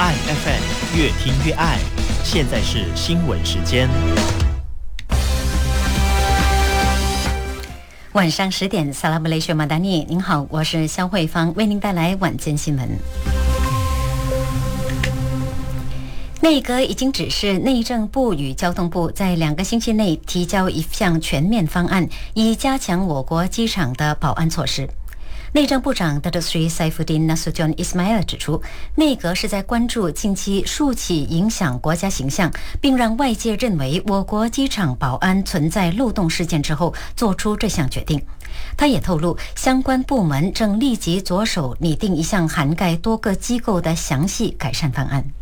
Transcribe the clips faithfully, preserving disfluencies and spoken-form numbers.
爱 F M 越听越爱。现在是新闻时间。 晚上十点，萨拉姆雷雪马达尼，您好，我是肖慧芳，为您带来晚间新闻。内阁已经指示内政部与交通部在两个星期内提交一项全面方案，以加强我国机场的保安措施。内政部长 Datuk Seri Saifuddin Nasution Ismail 指出，内阁是在关注近期数起影响国家形象，并让外界认为我国机场保安存在漏洞事件之后，做出这项决定。他也透露，相关部门正立即着手拟定一项涵盖多个机构的详细改善方案。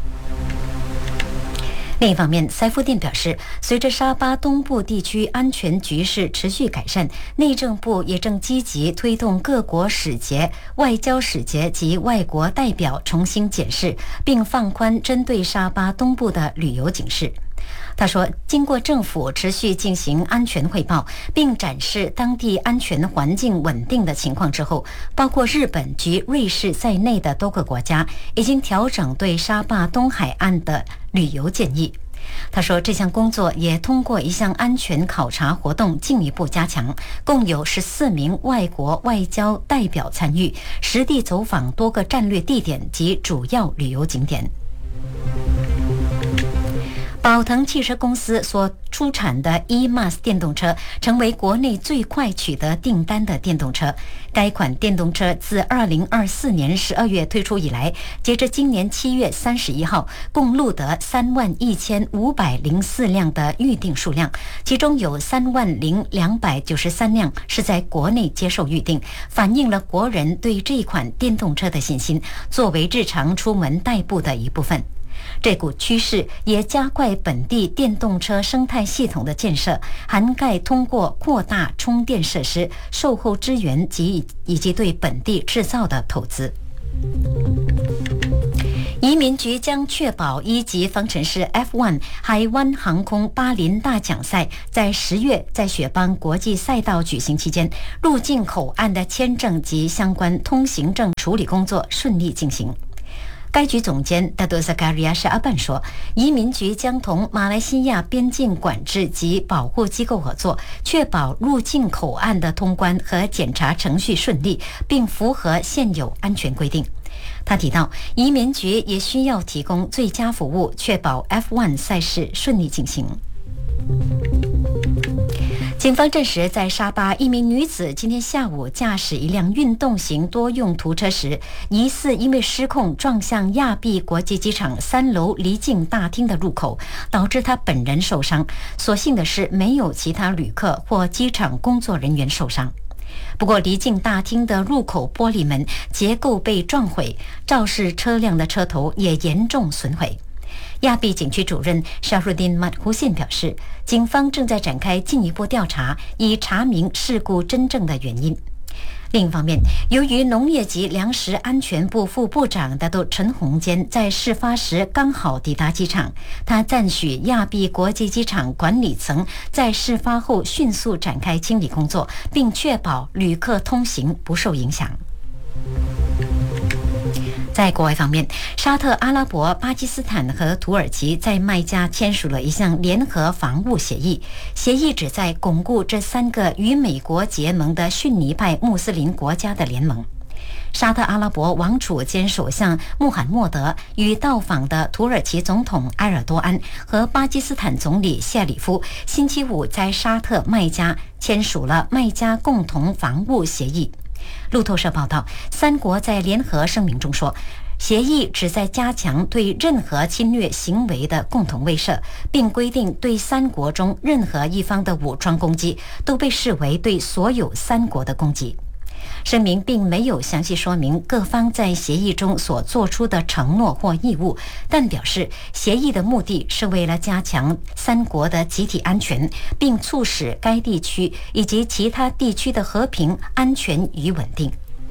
另一方面，塞夫丁表示，随着沙巴东部地区安全局势持续改善，内政部也正积极推动各国使节、外交使节及外国代表重新检视，并放宽针对沙巴东部的旅游警示。他说，经过政府持续进行安全汇报，并展示当地安全环境稳定的情况之后，包括日本及瑞士在内的多个国家已经调整对沙巴东海岸的旅游建议。他说，这项工作也通过一项安全考察活动进一步加强，共有十四名外国外交代表参与，实地走访多个战略地点及主要旅游景点。宝腾汽车公司所出产的 E M A S 电动车成为国内最快取得订单的电动车。该款电动车自二零二四年十二月推出以来，截至今年七月三十一号，共录得三万一千五百零四辆的预订数量，其中有三万零两百九十三辆是在国内接受预订，反映了国人对这款电动车的信心，作为日常出门代步的一部分。这股趋势也加快本地电动车生态系统的建设，涵盖通过扩大充电设施、售后支援及以及对本地制造的投资。移民局将确保一级方程式 F 一 海湾航空巴林大奖赛在十月在雪邦国际赛道举行期间，入境口岸的签证及相关通行证处理工作顺利进行。该局总监达多萨卡利亚什阿班说，移民局将同马来西亚边境管制及保护机构合作，确保入境口岸的通关和检查程序顺利，并符合现有安全规定。他提到，移民局也需要提供最佳服务，确保 F 一 赛事顺利进行。警方证实，在沙巴，一名女子今天下午驾驶一辆运动型多用途车时，疑似因为失控撞向亚庇国际机场三楼离境大厅的入口，导致她本人受伤。所幸的是，没有其他旅客或机场工作人员受伤。不过，离境大厅的入口玻璃门结构被撞毁，肇事车辆的车头也严重损毁。亚庇景区主任沙鲁丁马胡信表示，警方正在展开进一步调查，以查明事故真正的原因。另一方面，由于农业及粮食安全部副部长大都陈洪坚在事发时刚好抵达机场，他赞许亚庇国际机场管理层在事发后迅速展开清理工作，并确保旅客通行不受影响。在国外方面，沙特阿拉伯、巴基斯坦和土耳其在麦加签署了一项联合防务协议，协议旨在巩固这三个与美国结盟的逊尼派穆斯林国家的联盟。沙特阿拉伯王储兼首相穆罕默德与到访的土耳其总统埃尔多安和巴基斯坦总理谢里夫星期五在沙特麦加签署了麦加共同防务协议。路透社报道，三国在联合声明中说，协议旨在加强对任何侵略行为的共同威慑，并规定对三国中任何一方的武装攻击都被视为对所有三国的攻击。声明并没有详细说明各方在协议中所做出的承诺或义务，但表示协议的目的是为了加强三国的集体安全，并促使该地区以及其他地区的和平、安全与稳定。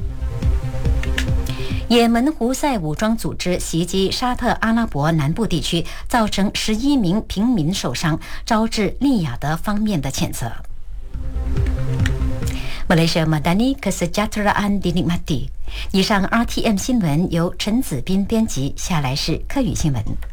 也门胡塞武装组织袭击沙特阿拉伯南部地区，造成十一名平民受伤，招致利雅得方面的谴责。 Malaysia Madani Kesejahteraan Dinikmati。以上 R T M 新闻由陈子斌编辑，下来是客语新闻。